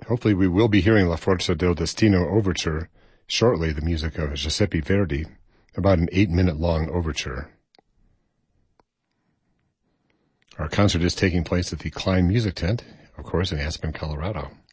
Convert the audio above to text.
Hopefully we will be hearing La Forza del Destino Overture shortly, the music of Giuseppe Verdi, about an 8-minute long overture. Our concert is taking place at the Klein Music Tent, of course, in Aspen, Colorado.